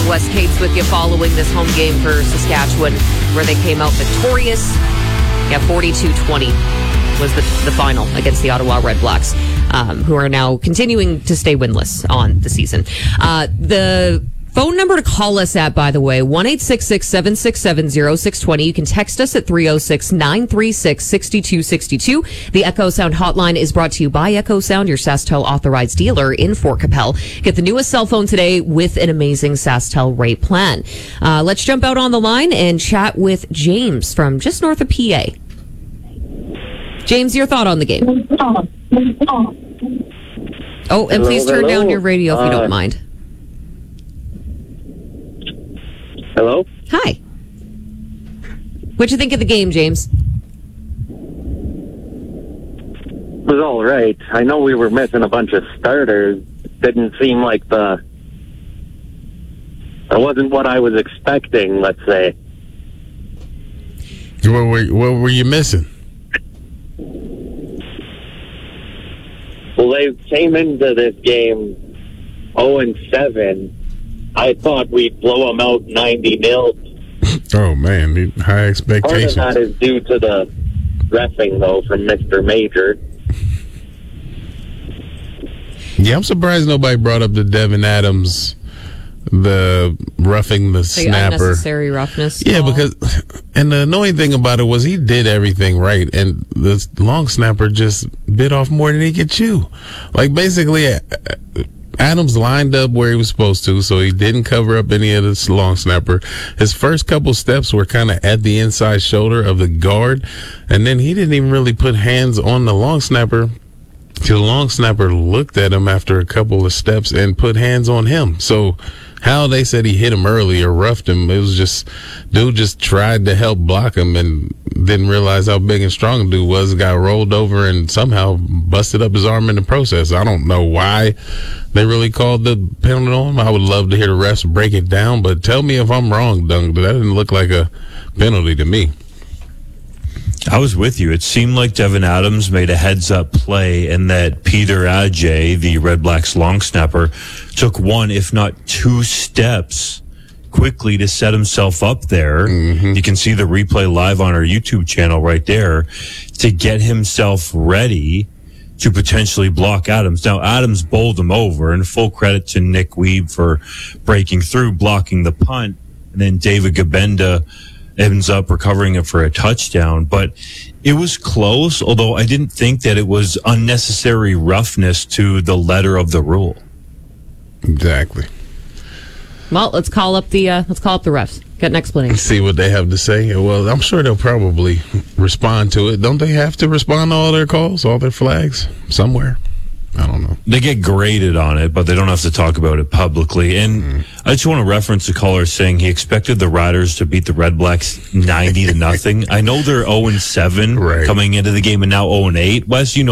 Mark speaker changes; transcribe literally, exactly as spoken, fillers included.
Speaker 1: Wes Cates with you following this home game for Saskatchewan, where they came out victorious. Yeah, forty-two twenty was the, the final against the Ottawa Redblacks, um, who are now continuing to stay winless on the season. Uh, the phone number to call us at, by the way, one eight six six, seven six seven, zero six two zero. You can text us at three oh six, nine three six, six two six two. The Echo Sound hotline is brought to you by Echo Sound, your SaskTel authorized dealer in Fort Capel. Get the newest cell phone today with an amazing SaskTel rate plan. Uh, let's jump out on the line and chat with James from just north of P A. James, your thought on the game? Oh, and
Speaker 2: hello,
Speaker 1: please turn
Speaker 2: hello.
Speaker 1: down your radio if you
Speaker 2: uh,
Speaker 1: don't mind.
Speaker 2: Hello?
Speaker 1: Hi. What'd you think of the game, James?
Speaker 2: It was all right. I know we were missing a bunch of starters. Didn't seem like the... It wasn't what I was expecting, let's say.
Speaker 3: What were, what were you missing?
Speaker 2: Well, they came into this game oh and seven. I thought we'd blow them out ninety nil.
Speaker 3: Oh, man, high
Speaker 2: Part of
Speaker 3: expectations.
Speaker 2: that is due to the reffing, though, from Mister Major.
Speaker 3: Yeah, I'm surprised nobody brought up the Devin Adams, the roughing the
Speaker 1: The
Speaker 3: snapper.
Speaker 1: unnecessary roughness.
Speaker 3: Yeah,
Speaker 1: call.
Speaker 3: because, and the annoying thing about it was he did everything right, and the long snapper just bit off more than he could chew. Like, basically, uh, Adams lined up where he was supposed to, so he didn't cover up any of this long snapper. His first couple steps were kind of at the inside shoulder of the guard, and then he didn't even really put hands on the long snapper. The long snapper looked at him after a couple of steps and put hands on him. So how they said he hit him early or roughed him, it was just, dude just tried to help block him and didn't realize how big and strong the dude was, got rolled over and somehow busted up his arm in the process. I don't know why they really called the penalty on him. I would love to hear the refs break it down, but tell me if I'm wrong, Dunk. That didn't look like a penalty to me.
Speaker 4: I was with you. It seemed like Devin Adams made a heads-up play and that Peter Adjei, the Red Blacks long snapper, took one, if not two steps quickly to set himself up there. Mm-hmm. You can see the replay live on our YouTube channel right there to get himself ready to potentially block Adams. Now, Adams bowled him over, and full credit to Nick Weeb for breaking through, blocking the punt, and then David Gabenda ends up recovering it for a touchdown. But it was close, although I didn't think that it was unnecessary roughness to the letter of the rule.
Speaker 3: Exactly.
Speaker 1: Well, let's call up the uh, let's call up the refs. Get an explanation.
Speaker 3: See what they have to say. Well, I'm sure they'll probably respond to it. Don't they have to respond to all their calls, all their flags somewhere? I don't know.
Speaker 4: They get graded on it, but they don't have to talk about it publicly. And mm-hmm. I just want to reference the caller saying he expected the Riders to beat the Red Blacks ninety to nothing. I know they're oh and seven
Speaker 3: right.
Speaker 4: coming into the game and now oh and eight. Wes, you know